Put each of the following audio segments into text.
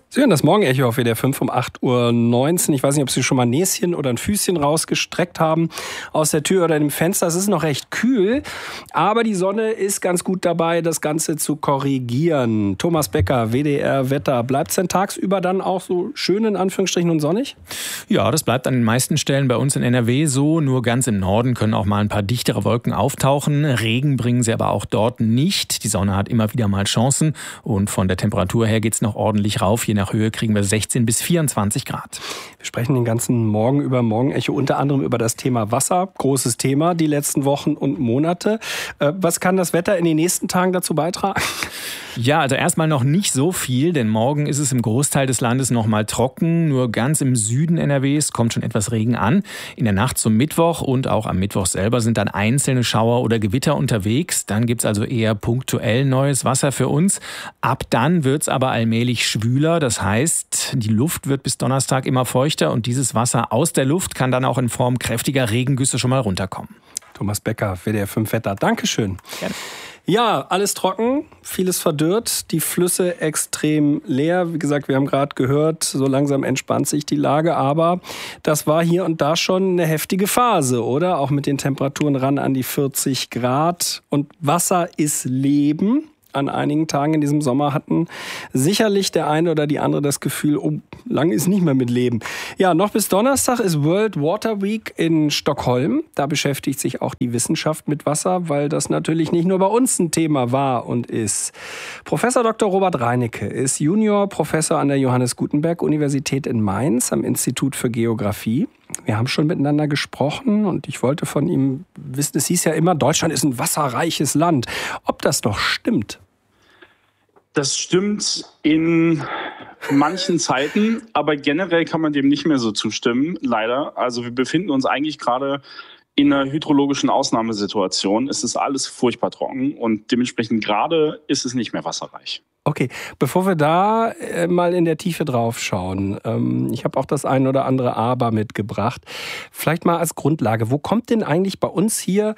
Sie hören das Morgenecho auf WDR 5 um 8:19 Uhr. Ich weiß nicht, ob Sie schon mal ein Näschen oder ein Füßchen rausgestreckt haben aus der Tür oder dem Fenster. Es ist noch recht kühl, aber die Sonne ist ganz gut dabei, das Ganze zu korrigieren. Thomas Becker, WDR Wetter. Bleibt es denn tagsüber dann auch so schön in Anführungsstrichen und sonnig? Ja, das bleibt an den meisten Stellen bei uns in NRW so. Nur ganz im Norden können auch mal ein paar dichtere Wolken auftauchen. Regen bringen sie aber auch dort nicht. Die Sonne hat immer wieder mal Chancen und von der Temperatur her geht es noch ordentlich rauf. Je nach Höhe kriegen wir 16 bis 24 Grad. Wir sprechen den ganzen Morgen über Morgenecho, unter anderem über das Thema Wasser. Großes Thema die letzten Wochen und Monate. Was kann das Wetter in den nächsten Tagen dazu beitragen? Ja, also erstmal noch nicht so viel, denn morgen ist es im Großteil des Landes noch mal trocken. Nur ganz im Süden NRWs kommt schon etwas Regen an. In der Nacht zum Mittwoch und auch am Mittwoch selber sind dann einzelne Schauer oder Gewitter unterwegs. Dann gibt's also eher punktuell neues Wasser für uns. Ab dann wird's aber allmählich schwüler. Das heißt, die Luft wird bis Donnerstag immer feuchter und dieses Wasser aus der Luft kann dann auch in Form kräftiger Regengüsse schon mal runterkommen. Thomas Becker, WDR 5 Wetter. Dankeschön. Gerne. Ja, alles trocken, vieles verdürrt, die Flüsse extrem leer. Wie gesagt, wir haben gerade gehört, so langsam entspannt sich die Lage. Aber das war hier und da schon eine heftige Phase, oder? Auch mit den Temperaturen ran an die 40 Grad. Und Wasser ist Leben. An einigen Tagen in diesem Sommer hatten sicherlich der eine oder die andere das Gefühl, oh, lang ist nicht mehr mit Leben. Ja, noch bis Donnerstag ist World Water Week in Stockholm. Da beschäftigt sich auch die Wissenschaft mit Wasser, weil das natürlich nicht nur bei uns ein Thema war und ist. Professor Dr. Robert Reinecke ist Juniorprofessor an der Johannes Gutenberg Universität in Mainz am Institut für Geographie. Wir haben schon miteinander gesprochen und ich wollte von ihm wissen, es hieß ja immer, Deutschland ist ein wasserreiches Land. Ob das doch stimmt? Das stimmt in manchen Zeiten, aber generell kann man dem nicht mehr so zustimmen, leider. Also wir befinden uns eigentlich gerade in einer hydrologischen Ausnahmesituation. Es ist alles furchtbar trocken und dementsprechend gerade ist es nicht mehr wasserreich. Okay, bevor wir da mal in der Tiefe drauf schauen, ich habe auch das ein oder andere Aber mitgebracht. Vielleicht mal als Grundlage, wo kommt denn eigentlich bei uns hier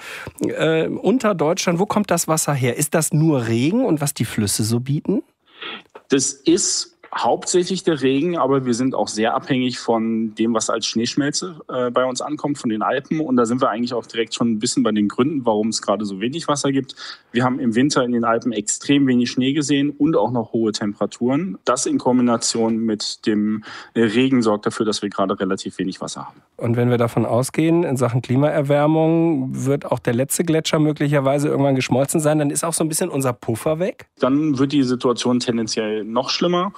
unter Deutschland, wo kommt das Wasser her? Ist das nur Regen und was die Flüsse so bieten? Das ist hauptsächlich der Regen, aber wir sind auch sehr abhängig von dem, was als Schneeschmelze bei uns ankommt, von den Alpen. Und da sind wir eigentlich auch direkt schon ein bisschen bei den Gründen, warum es gerade so wenig Wasser gibt. Wir haben im Winter in den Alpen extrem wenig Schnee gesehen und auch noch hohe Temperaturen. Das in Kombination mit dem Regen sorgt dafür, dass wir gerade relativ wenig Wasser haben. Und wenn wir davon ausgehen, in Sachen Klimaerwärmung wird auch der letzte Gletscher möglicherweise irgendwann geschmolzen sein, dann ist auch so ein bisschen unser Puffer weg? Dann wird die Situation tendenziell noch schlimmer.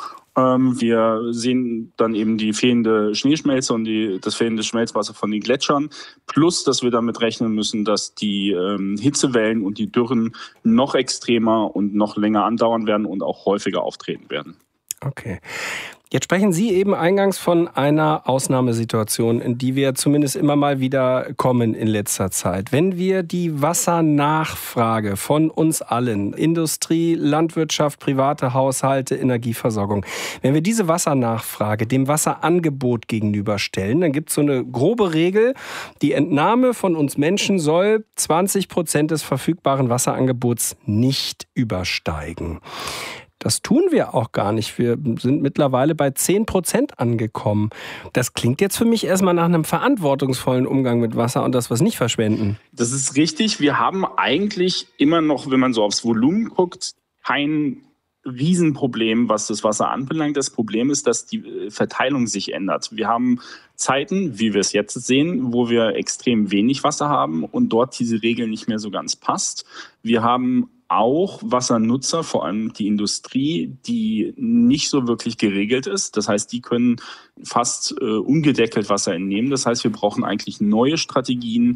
Wir sehen dann eben die fehlende Schneeschmelze und das fehlende Schmelzwasser von den Gletschern. Plus, dass wir damit rechnen müssen, dass die Hitzewellen und die Dürren noch extremer und noch länger andauern werden und auch häufiger auftreten werden. Okay. Jetzt sprechen Sie eben eingangs von einer Ausnahmesituation, in die wir zumindest immer mal wieder kommen in letzter Zeit. Wenn wir die Wassernachfrage von uns allen, Industrie, Landwirtschaft, private Haushalte, Energieversorgung, wenn wir diese Wassernachfrage dem Wasserangebot gegenüberstellen, dann gibt es so eine grobe Regel, die Entnahme von uns Menschen soll 20% des verfügbaren Wasserangebots nicht übersteigen. Das tun wir auch gar nicht. Wir sind mittlerweile bei 10% angekommen. Das klingt jetzt für mich erstmal nach einem verantwortungsvollen Umgang mit Wasser und das, was nicht verschwenden. Das ist richtig. Wir haben eigentlich immer noch, wenn man so aufs Volumen guckt, kein Riesenproblem, was das Wasser anbelangt. Das Problem ist, dass die Verteilung sich ändert. Wir haben Zeiten, wie wir es jetzt sehen, wo wir extrem wenig Wasser haben und dort diese Regel nicht mehr so ganz passt. Wir haben auch Wassernutzer, vor allem die Industrie, die nicht so wirklich geregelt ist. Das heißt, die können fast ungedeckelt Wasser entnehmen. Das heißt, wir brauchen eigentlich neue Strategien,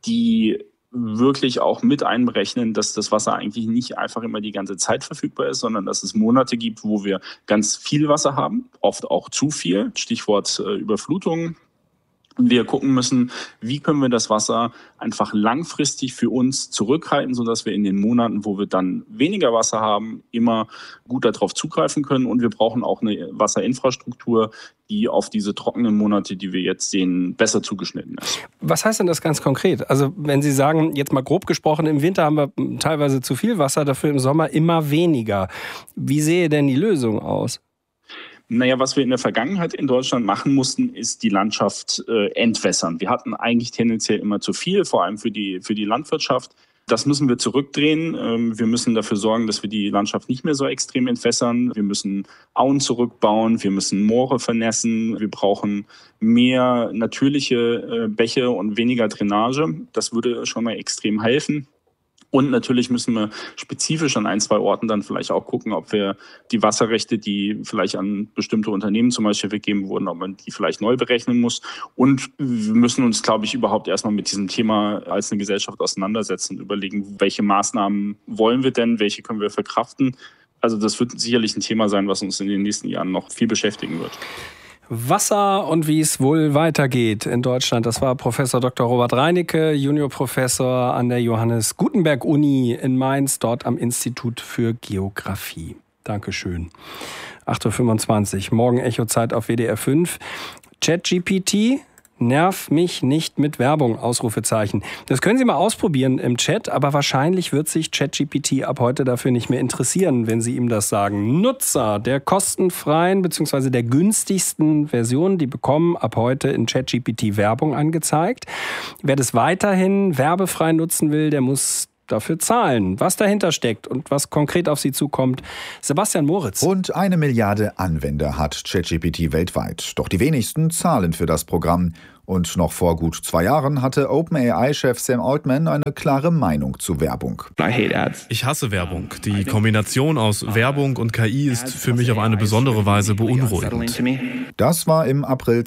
die wirklich auch mit einberechnen, dass das Wasser eigentlich nicht einfach immer die ganze Zeit verfügbar ist, sondern dass es Monate gibt, wo wir ganz viel Wasser haben, oft auch zu viel, Stichwort Überflutung. Wir gucken müssen, wie können wir das Wasser einfach langfristig für uns zurückhalten, sodass wir in den Monaten, wo wir dann weniger Wasser haben, immer gut darauf zugreifen können. Und wir brauchen auch eine Wasserinfrastruktur, die auf diese trockenen Monate, die wir jetzt sehen, besser zugeschnitten ist. Was heißt denn das ganz konkret? Also wenn Sie sagen, jetzt mal grob gesprochen, im Winter haben wir teilweise zu viel Wasser, dafür im Sommer immer weniger. Wie sähe denn die Lösung aus? Naja, was wir in der Vergangenheit in Deutschland machen mussten, ist die Landschaft entwässern. Wir hatten eigentlich tendenziell immer zu viel, vor allem für die Landwirtschaft. Das müssen wir zurückdrehen. Wir müssen dafür sorgen, dass wir die Landschaft nicht mehr so extrem entwässern. Wir müssen Auen zurückbauen, wir müssen Moore vernässen. Wir brauchen mehr natürliche Bäche und weniger Drainage. Das würde schon mal extrem helfen. Und natürlich müssen wir spezifisch an 1, 2 Orten dann vielleicht auch gucken, ob wir die Wasserrechte, die vielleicht an bestimmte Unternehmen zum Beispiel weggegeben wurden, ob man die vielleicht neu berechnen muss. Und wir müssen uns, glaube ich, überhaupt erstmal mit diesem Thema als eine Gesellschaft auseinandersetzen und überlegen, welche Maßnahmen wollen wir denn, welche können wir verkraften. Also das wird sicherlich ein Thema sein, was uns in den nächsten Jahren noch viel beschäftigen wird. Wasser und wie es wohl weitergeht in Deutschland. Das war Professor Dr. Robert Reinecke, Juniorprofessor an der Johannes Gutenberg Uni in Mainz, dort am Institut für Geographie. Dankeschön. 8.25 Uhr, morgen Echozeit auf WDR 5. ChatGPT, nerv mich nicht mit Werbung, Ausrufezeichen. Das können Sie mal ausprobieren im Chat, aber wahrscheinlich wird sich ChatGPT ab heute dafür nicht mehr interessieren, wenn Sie ihm das sagen. Nutzer der kostenfreien bzw. der günstigsten Version, die bekommen ab heute in ChatGPT Werbung angezeigt. Wer das weiterhin werbefrei nutzen will, der muss dafür zahlen. Was dahinter steckt und was konkret auf Sie zukommt, Sebastian Moritz. Rund 1 Milliarde Anwender hat ChatGPT weltweit. Doch die wenigsten zahlen für das Programm. Und noch vor gut 2 Jahren hatte OpenAI-Chef Sam Altman eine klare Meinung zu Werbung. Ich hasse Werbung. Die Kombination aus Werbung und KI ist für mich auf eine besondere Weise beunruhigend. Das war im April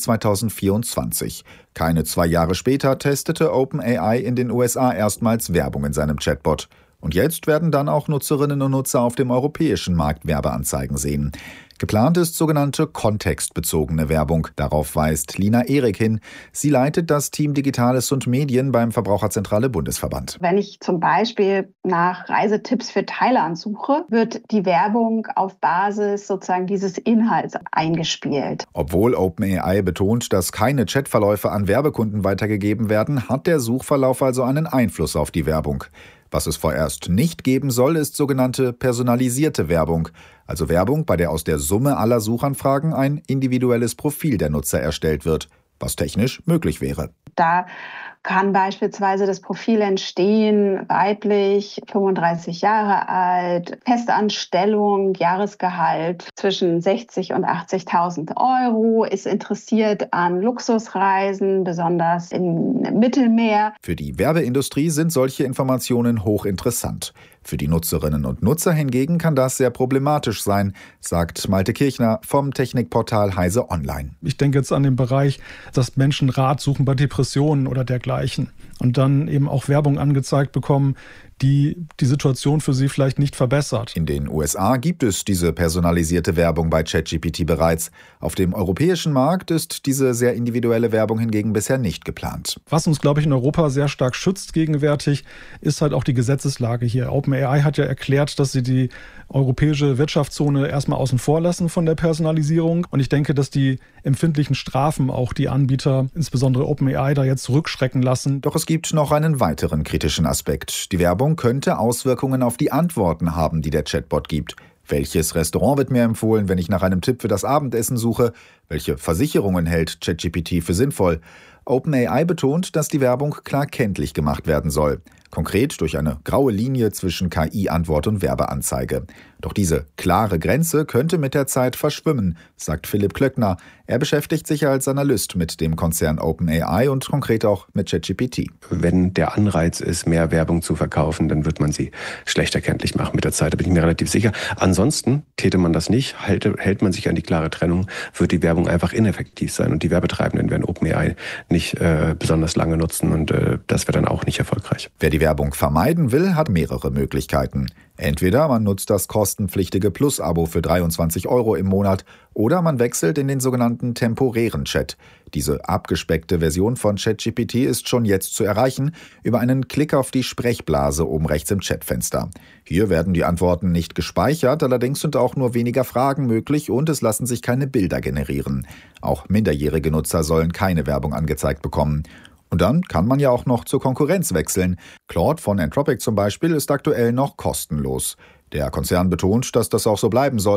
2024. Keine 2 Jahre später testete OpenAI in den USA erstmals Werbung in seinem Chatbot. Und jetzt werden dann auch Nutzerinnen und Nutzer auf dem europäischen Markt Werbeanzeigen sehen. Geplant ist sogenannte kontextbezogene Werbung. Darauf weist Lina Erik hin. Sie leitet das Team Digitales und Medien beim Verbraucherzentrale Bundesverband. Wenn ich zum Beispiel nach Reisetipps für Thailand suche, wird die Werbung auf Basis sozusagen dieses Inhalts eingespielt. Obwohl OpenAI betont, dass keine Chatverläufe an Werbekunden weitergegeben werden, hat der Suchverlauf also einen Einfluss auf die Werbung. Was es vorerst nicht geben soll, ist sogenannte personalisierte Werbung. Also Werbung, bei der aus der Summe aller Suchanfragen ein individuelles Profil der Nutzer erstellt wird, was technisch möglich wäre. Da kann beispielsweise das Profil entstehen, weiblich, 35 Jahre alt, Festanstellung, Jahresgehalt zwischen 60.000 und 80.000 Euro, ist interessiert an Luxusreisen, besonders im Mittelmeer. Für die Werbeindustrie sind solche Informationen hochinteressant. Für die Nutzerinnen und Nutzer hingegen kann das sehr problematisch sein, sagt Malte Kirchner vom Technikportal Heise Online. Ich denke jetzt an den Bereich, dass Menschen Rat suchen bei Depressionen oder dergleichen und dann eben auch Werbung angezeigt bekommen, die Situation für sie vielleicht nicht verbessert. In den USA gibt es diese personalisierte Werbung bei ChatGPT bereits. Auf dem europäischen Markt ist diese sehr individuelle Werbung hingegen bisher nicht geplant. Was uns, glaube ich, in Europa sehr stark schützt gegenwärtig, ist halt auch die Gesetzeslage hier. OpenAI hat ja erklärt, dass sie die europäische Wirtschaftszone erstmal außen vor lassen von der Personalisierung. Und ich denke, dass die empfindlichen Strafen auch die Anbieter, insbesondere OpenAI, da jetzt zurückschrecken lassen. Doch es gibt noch einen weiteren kritischen Aspekt. Die Werbung könnte Auswirkungen auf die Antworten haben, die der Chatbot gibt. Welches Restaurant wird mir empfohlen, wenn ich nach einem Tipp für das Abendessen suche? Welche Versicherungen hält ChatGPT für sinnvoll? OpenAI betont, dass die Werbung klar kenntlich gemacht werden soll. Konkret durch eine graue Linie zwischen KI-Antwort und Werbeanzeige. Doch diese klare Grenze könnte mit der Zeit verschwimmen, sagt Philipp Klöckner. Er beschäftigt sich als Analyst mit dem Konzern OpenAI und konkret auch mit ChatGPT. Wenn der Anreiz ist, mehr Werbung zu verkaufen, dann wird man sie schlechter kenntlich machen mit der Zeit. Da bin ich mir relativ sicher. Ansonsten täte man das nicht, hält man sich an die klare Trennung, wird die Werbung einfach ineffektiv sein und die Werbetreibenden werden OpenAI nicht besonders lange nutzen und das wäre dann auch nicht erfolgreich. Wer die Werbung vermeiden will, hat mehrere Möglichkeiten. Entweder man nutzt das kostenpflichtige Plus-Abo für 23 € im Monat oder man wechselt in den sogenannten temporären Chat. Diese abgespeckte Version von ChatGPT ist schon jetzt zu erreichen über einen Klick auf die Sprechblase oben rechts im Chatfenster. Hier werden die Antworten nicht gespeichert, allerdings sind auch nur weniger Fragen möglich und es lassen sich keine Bilder generieren. Auch minderjährige Nutzer sollen keine Werbung angezeigt bekommen. Und dann kann man ja auch noch zur Konkurrenz wechseln. Claude von Anthropic zum Beispiel ist aktuell noch kostenlos. Der Konzern betont, dass das auch so bleiben soll.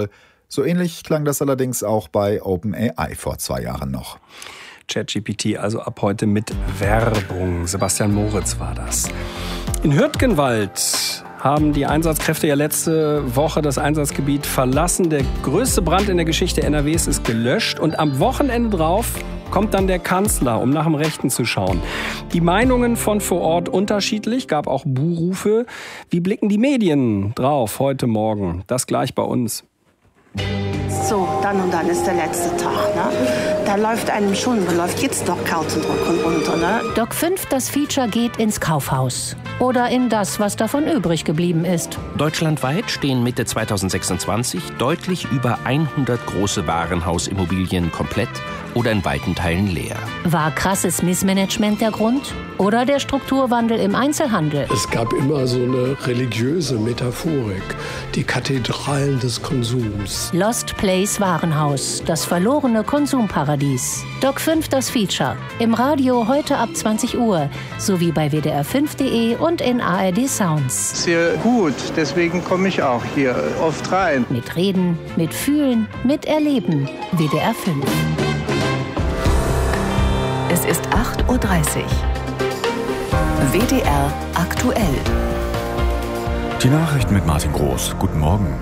So ähnlich klang das allerdings auch bei OpenAI vor 2 Jahren noch. ChatGPT also ab heute mit Werbung. Sebastian Moritz war das. In Hürtgenwald haben die Einsatzkräfte ja letzte Woche das Einsatzgebiet verlassen. Der größte Brand in der Geschichte NRWs ist gelöscht. Und am Wochenende drauf kommt dann der Kanzler, um nach dem Rechten zu schauen. Die Meinungen von vor Ort unterschiedlich, gab auch Buhrufe. Wie blicken die Medien drauf heute Morgen? Das gleich bei uns. So, dann und dann ist der letzte Tag, ne? Da läuft jetzt noch Kauzendruck und runter, ne? Doc 5, das Feature geht ins Kaufhaus. Oder in das, was davon übrig geblieben ist. Deutschlandweit stehen Mitte 2026 deutlich über 100 große Warenhausimmobilien komplett oder in weiten Teilen leer. War krasses Missmanagement der Grund? Oder der Strukturwandel im Einzelhandel? Es gab immer so eine religiöse Metaphorik, die Kathedralen des Konsums. Lost Place Warenhaus, das verlorene Konsumparadies. Doc 5, das Feature. Im Radio heute ab 20 Uhr, sowie bei WDR5.de und in ARD Sounds. Sehr gut, deswegen komme ich auch hier oft rein. Mit Reden, mit Fühlen, mit Erleben. WDR 5. Es ist 8:30 Uhr. WDR aktuell. Die Nachrichten mit Martin Groß. Guten Morgen.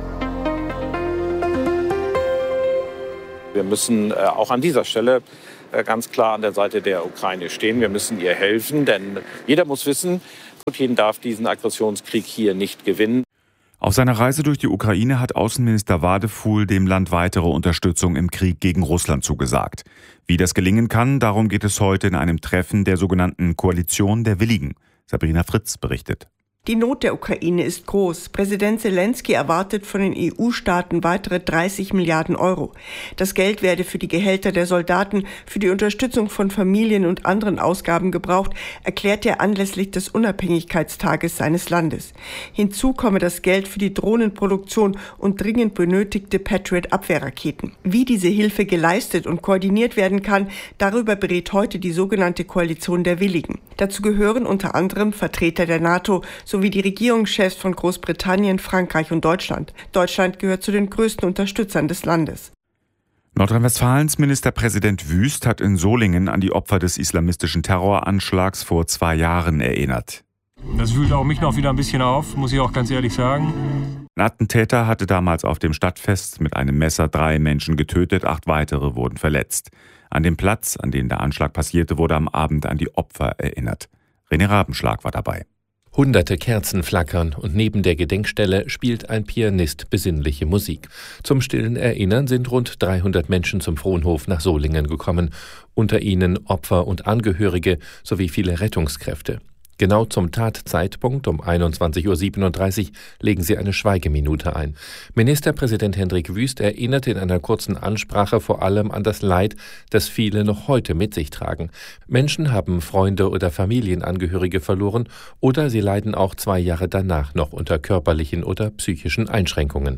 Wir müssen auch an dieser Stelle ganz klar an der Seite der Ukraine stehen. Wir müssen ihr helfen, denn jeder muss wissen, Putin darf diesen Aggressionskrieg hier nicht gewinnen. Auf seiner Reise durch die Ukraine hat Außenminister Wadefuhl dem Land weitere Unterstützung im Krieg gegen Russland zugesagt. Wie das gelingen kann, darum geht es heute in einem Treffen der sogenannten Koalition der Willigen. Sabrina Fritz berichtet. Die Not der Ukraine ist groß. Präsident Zelensky erwartet von den EU-Staaten weitere 30 Milliarden Euro. Das Geld werde für die Gehälter der Soldaten, für die Unterstützung von Familien und anderen Ausgaben gebraucht, erklärt er anlässlich des Unabhängigkeitstages seines Landes. Hinzu komme das Geld für die Drohnenproduktion und dringend benötigte Patriot-Abwehrraketen. Wie diese Hilfe geleistet und koordiniert werden kann, darüber berät heute die sogenannte Koalition der Willigen. Dazu gehören unter anderem Vertreter der NATO sowie die Regierungschefs von Großbritannien, Frankreich und Deutschland. Deutschland gehört zu den größten Unterstützern des Landes. Nordrhein-Westfalens Ministerpräsident Wüst hat in Solingen an die Opfer des islamistischen Terroranschlags vor 2 Jahren erinnert. Das wühlt auch mich noch wieder ein bisschen auf, muss ich auch ganz ehrlich sagen. Ein Attentäter hatte damals auf dem Stadtfest mit einem Messer 3 Menschen getötet, 8 weitere wurden verletzt. An dem Platz, an dem der Anschlag passierte, wurde am Abend an die Opfer erinnert. René Rabenschlag war dabei. Hunderte Kerzen flackern und neben der Gedenkstelle spielt ein Pianist besinnliche Musik. Zum stillen Erinnern sind rund 300 Menschen zum Fronhof nach Solingen gekommen. Unter ihnen Opfer und Angehörige sowie viele Rettungskräfte. Genau zum Tatzeitpunkt um 21:37 Uhr legen sie eine Schweigeminute ein. Ministerpräsident Hendrik Wüst erinnerte in einer kurzen Ansprache vor allem an das Leid, das viele noch heute mit sich tragen. Menschen haben Freunde oder Familienangehörige verloren oder sie leiden auch 2 Jahre danach noch unter körperlichen oder psychischen Einschränkungen.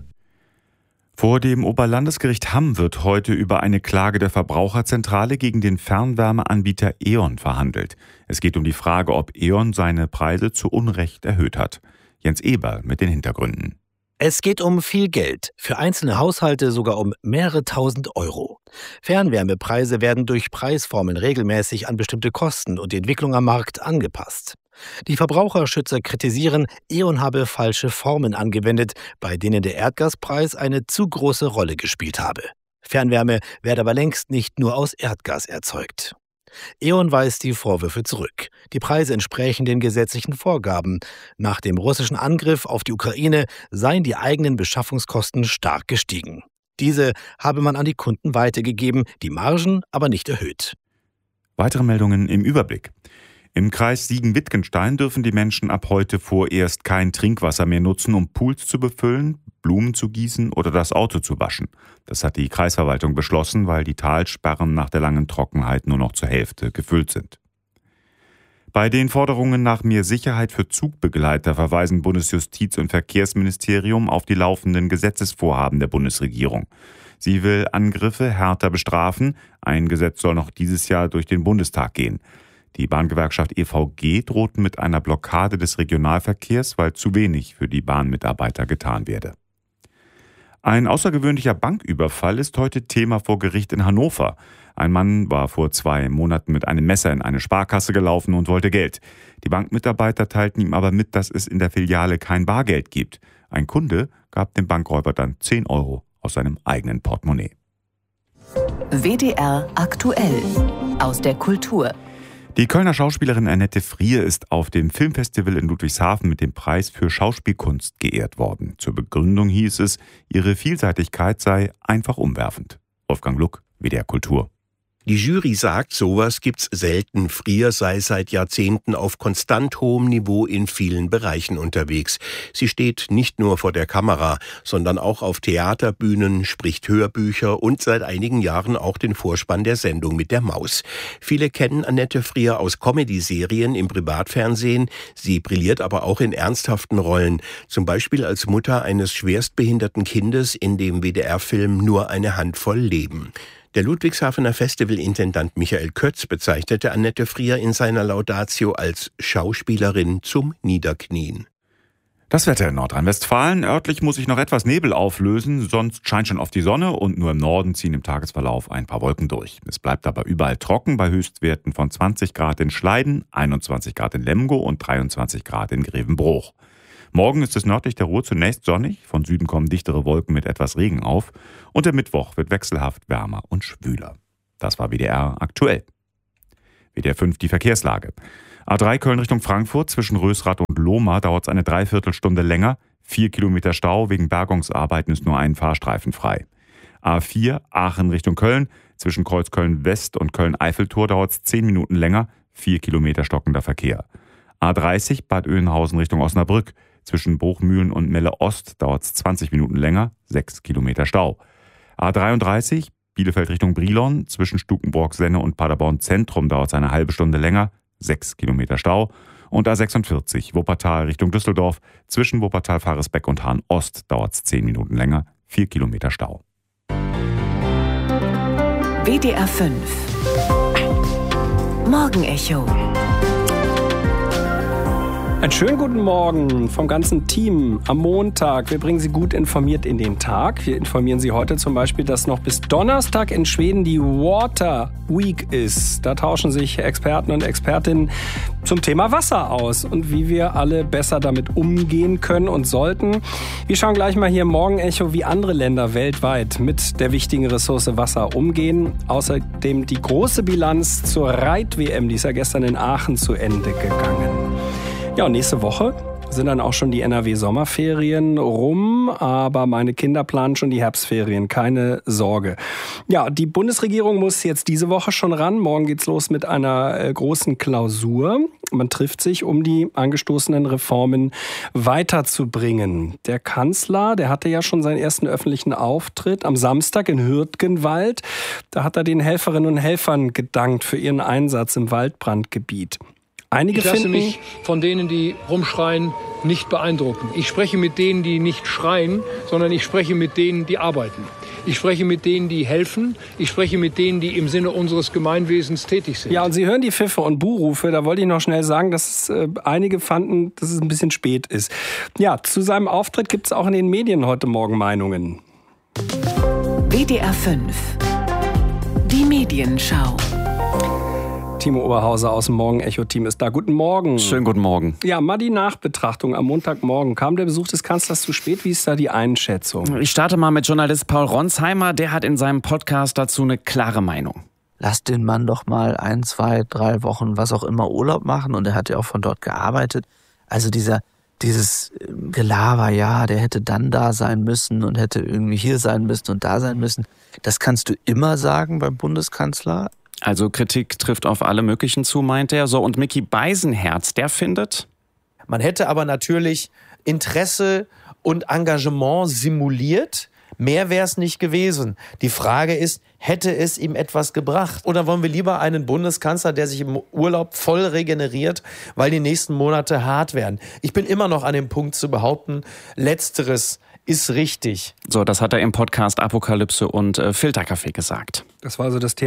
Vor dem Oberlandesgericht Hamm wird heute über eine Klage der Verbraucherzentrale gegen den Fernwärmeanbieter E.ON verhandelt. Es geht um die Frage, ob E.ON seine Preise zu Unrecht erhöht hat. Jens Eberl mit den Hintergründen. Es geht um viel Geld, für einzelne Haushalte sogar um mehrere tausend Euro. Fernwärmepreise werden durch Preisformeln regelmäßig an bestimmte Kosten und die Entwicklung am Markt angepasst. Die Verbraucherschützer kritisieren, E.ON habe falsche Formen angewendet, bei denen der Erdgaspreis eine zu große Rolle gespielt habe. Fernwärme werde aber längst nicht nur aus Erdgas erzeugt. E.ON weist die Vorwürfe zurück. Die Preise entsprechen den gesetzlichen Vorgaben. Nach dem russischen Angriff auf die Ukraine seien die eigenen Beschaffungskosten stark gestiegen. Diese habe man an die Kunden weitergegeben, die Margen aber nicht erhöht. Weitere Meldungen im Überblick. Im Kreis Siegen-Wittgenstein dürfen die Menschen ab heute vorerst kein Trinkwasser mehr nutzen, um Pools zu befüllen, Blumen zu gießen oder das Auto zu waschen. Das hat die Kreisverwaltung beschlossen, weil die Talsperren nach der langen Trockenheit nur noch zur Hälfte gefüllt sind. Bei den Forderungen nach mehr Sicherheit für Zugbegleiter verweisen Bundesjustiz- und Verkehrsministerium auf die laufenden Gesetzesvorhaben der Bundesregierung. Sie will Angriffe härter bestrafen. Ein Gesetz soll noch dieses Jahr durch den Bundestag gehen. Die Bahngewerkschaft EVG droht mit einer Blockade des Regionalverkehrs, weil zu wenig für die Bahnmitarbeiter getan werde. Ein außergewöhnlicher Banküberfall ist heute Thema vor Gericht in Hannover. Ein Mann war vor 2 Monaten mit einem Messer in eine Sparkasse gelaufen und wollte Geld. Die Bankmitarbeiter teilten ihm aber mit, dass es in der Filiale kein Bargeld gibt. Ein Kunde gab dem Bankräuber dann 10 Euro aus seinem eigenen Portemonnaie. WDR aktuell aus der Kultur. Die Kölner Schauspielerin Annette Frier ist auf dem Filmfestival in Ludwigshafen mit dem Preis für Schauspielkunst geehrt worden. Zur Begründung hieß es, ihre Vielseitigkeit sei einfach umwerfend. Wolfgang Luck, WDR Kultur. Die Jury sagt, sowas gibt's selten. Frier sei seit Jahrzehnten auf konstant hohem Niveau in vielen Bereichen unterwegs. Sie steht nicht nur vor der Kamera, sondern auch auf Theaterbühnen, spricht Hörbücher und seit einigen Jahren auch den Vorspann der Sendung mit der Maus. Viele kennen Annette Frier aus Comedy-Serien im Privatfernsehen. Sie brilliert aber auch in ernsthaften Rollen. Zum Beispiel als Mutter eines schwerstbehinderten Kindes in dem WDR-Film Nur eine Handvoll Leben. Der Ludwigshafener Festivalintendant Michael Kötz bezeichnete Annette Frier in seiner Laudatio als Schauspielerin zum Niederknien. Das Wetter in Nordrhein-Westfalen. Örtlich muss sich noch etwas Nebel auflösen, sonst scheint schon oft die Sonne und nur im Norden ziehen im Tagesverlauf ein paar Wolken durch. Es bleibt aber überall trocken bei Höchstwerten von 20 Grad in Schleiden, 21 Grad in Lemgo und 23 Grad in Grevenbruch. Morgen ist es nördlich der Ruhr zunächst sonnig, von Süden kommen dichtere Wolken mit etwas Regen auf und der Mittwoch wird wechselhaft wärmer und schwüler. Das war WDR aktuell. WDR 5 die Verkehrslage. A3 Köln Richtung Frankfurt zwischen Rösrath und Lohmar dauert es eine Dreiviertelstunde länger. 4 Kilometer Stau, wegen Bergungsarbeiten ist nur ein Fahrstreifen frei. A4 Aachen Richtung Köln zwischen Kreuzköln West und Köln-Eiffeltor dauert es 10 Minuten länger, 4 Kilometer stockender Verkehr. A30 Bad Oeynhausen Richtung Osnabrück. Zwischen Bruchmühlen und Melle Ost dauert es 20 Minuten länger, 6 Kilometer Stau. A33 Bielefeld Richtung Brilon, zwischen Stukenbrock-Senne und Paderborn Zentrum dauert es eine halbe Stunde länger, 6 Kilometer Stau. Und A46 Wuppertal Richtung Düsseldorf, zwischen Wuppertal-Faresbeck und Hahn Ost dauert es 10 Minuten länger, 4 Kilometer Stau. WDR 5 Morgenecho. Einen schönen guten Morgen vom ganzen Team am Montag. Wir bringen Sie gut informiert in den Tag. Wir informieren Sie heute zum Beispiel, dass noch bis Donnerstag in Schweden die Water Week ist. Da tauschen sich Experten und Expertinnen zum Thema Wasser aus und wie wir alle besser damit umgehen können und sollten. Wir schauen gleich mal hier im Morgenecho, wie andere Länder weltweit mit der wichtigen Ressource Wasser umgehen. Außerdem die große Bilanz zur Reit-WM, die ist ja gestern in Aachen zu Ende gegangen. Ja, und nächste Woche sind dann auch schon die NRW-Sommerferien rum, aber meine Kinder planen schon die Herbstferien, keine Sorge. Ja, die Bundesregierung muss jetzt diese Woche schon ran. Morgen geht's los mit einer großen Klausur. Man trifft sich, um die angestoßenen Reformen weiterzubringen. Der Kanzler, der hatte ja schon seinen ersten öffentlichen Auftritt am Samstag in Hürtgenwald. Da hat er den Helferinnen und Helfern gedankt für ihren Einsatz im Waldbrandgebiet. Ich lasse mich von denen, die rumschreien, nicht beeindrucken. Ich spreche mit denen, die nicht schreien, sondern ich spreche mit denen, die arbeiten. Ich spreche mit denen, die helfen. Ich spreche mit denen, die im Sinne unseres Gemeinwesens tätig sind. Ja, und Sie hören die Pfiffe und Buhrufe. Da wollte ich noch schnell sagen, dass einige fanden, dass es ein bisschen spät ist. Ja, zu seinem Auftritt gibt es auch in den Medien heute Morgen Meinungen. WDR 5 Die Medienschau. Timo Oberhauser aus dem Morgenecho-Team ist da. Guten Morgen. Schönen guten Morgen. Ja, mal die Nachbetrachtung am Montagmorgen. Kam der Besuch des Kanzlers zu spät? Wie ist da die Einschätzung? Ich starte mal mit Journalist Paul Ronsheimer. Der hat in seinem Podcast dazu eine klare Meinung. Lass den Mann doch mal 1, 2, 3 Wochen, was auch immer, Urlaub machen. Und er hat ja auch von dort gearbeitet. Also dieses Gelaber, ja, der hätte dann da sein müssen und hätte irgendwie hier sein müssen und da sein müssen. Das kannst du immer sagen beim Bundeskanzler. Also Kritik trifft auf alle möglichen zu, meint er. So, und Micky Beisenherz, der findet: Man hätte aber natürlich Interesse und Engagement simuliert. Mehr wäre es nicht gewesen. Die Frage ist, hätte es ihm etwas gebracht? Oder wollen wir lieber einen Bundeskanzler, der sich im Urlaub voll regeneriert, weil die nächsten Monate hart werden? Ich bin immer noch an dem Punkt zu behaupten, Letzteres ist richtig. So, das hat er im Podcast Apokalypse und Filterkaffee gesagt. Das war also das Thema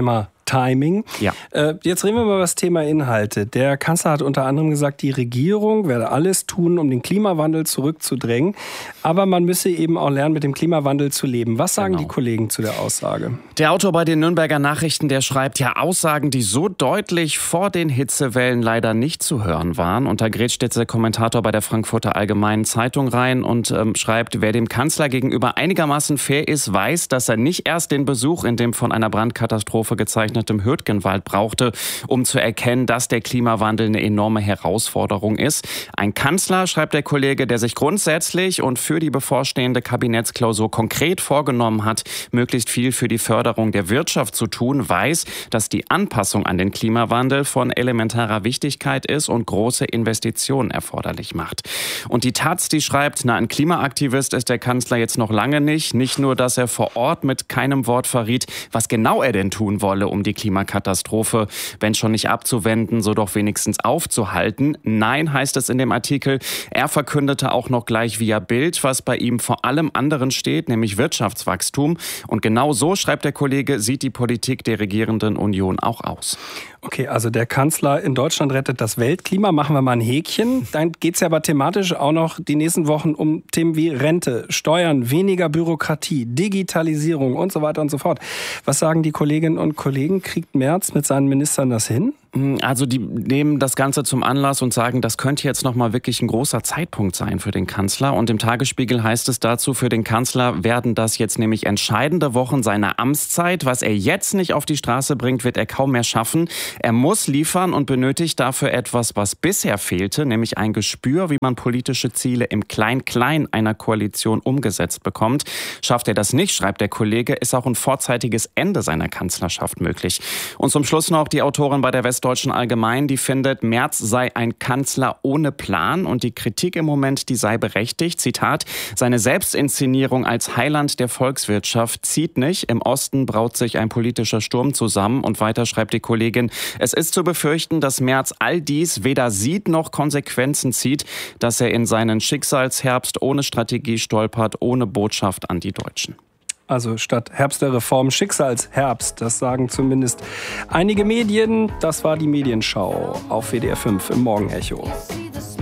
Timing. Ja. Jetzt reden wir mal über das Thema Inhalte. Der Kanzler hat unter anderem gesagt, die Regierung werde alles tun, um den Klimawandel zurückzudrängen. Aber man müsse eben auch lernen, mit dem Klimawandel zu leben. Was sagen die Kollegen zu der Aussage? Der Autor bei den Nürnberger Nachrichten, der schreibt ja Aussagen, die so deutlich vor den Hitzewellen leider nicht zu hören waren. Und da grätscht jetzt der Kommentator bei der Frankfurter Allgemeinen Zeitung rein und schreibt, wer dem Kanzler gegenüber einigermaßen fair ist, weiß, dass er nicht erst den Besuch in dem von einer Brandkatastrophe gezeichnetem Hürtgenwald brauchte, um zu erkennen, dass der Klimawandel eine enorme Herausforderung ist. Ein Kanzler, schreibt der Kollege, der sich grundsätzlich und für die bevorstehende Kabinettsklausur konkret vorgenommen hat, möglichst viel für die Förderung der Wirtschaft zu tun, weiß, dass die Anpassung an den Klimawandel von elementarer Wichtigkeit ist und große Investitionen erforderlich macht. Und die Taz, die schreibt, ein Klimaaktivist ist der Kanzler jetzt noch lange nicht. Nicht nur, dass er vor Ort mit keinem Wort verriet, was genau er denn tun wolle, um die Klimakatastrophe, wenn schon nicht abzuwenden, so doch wenigstens aufzuhalten. Nein, heißt es in dem Artikel. Er verkündete auch noch gleich via Bild, was bei ihm vor allem anderen steht, nämlich Wirtschaftswachstum. Und genau so, schreibt der Kollege, sieht die Politik der regierenden Union auch aus. Okay, also der Kanzler in Deutschland rettet das Weltklima. Machen wir mal ein Häkchen. Dann geht es ja aber thematisch auch noch die nächsten Wochen um Themen wie Rente, Steuern, weniger Bürokratie, Digitalisierung und so weiter und so fort. Was sagen die Kolleginnen und Kollegen? Kriegt Merz mit seinen Ministern das hin? Also die nehmen das Ganze zum Anlass und sagen, das könnte jetzt nochmal wirklich ein großer Zeitpunkt sein für den Kanzler. Und im Tagesspiegel heißt es dazu, für den Kanzler werden das jetzt nämlich entscheidende Wochen seiner Amtszeit. Was er jetzt nicht auf die Straße bringt, wird er kaum mehr schaffen. Er muss liefern und benötigt dafür etwas, was bisher fehlte, nämlich ein Gespür, wie man politische Ziele im Klein-Klein einer Koalition umgesetzt bekommt. Schafft er das nicht, schreibt der Kollege, ist auch ein vorzeitiges Ende seiner Kanzlerschaft möglich. Und zum Schluss noch die Autorin bei der Westdeutschen Allgemeinen, die findet, Merz sei ein Kanzler ohne Plan und die Kritik im Moment, die sei berechtigt. Zitat, seine Selbstinszenierung als Heiland der Volkswirtschaft zieht nicht. Im Osten braut sich ein politischer Sturm zusammen. Und weiter schreibt die Kollegin, es ist zu befürchten, dass Merz all dies weder sieht noch Konsequenzen zieht, dass er in seinen Schicksalsherbst ohne Strategie stolpert, ohne Botschaft an die Deutschen. Also statt Herbst der Reform Schicksalsherbst, das sagen zumindest einige Medien. Das war die Medienschau auf WDR 5 im Morgenecho.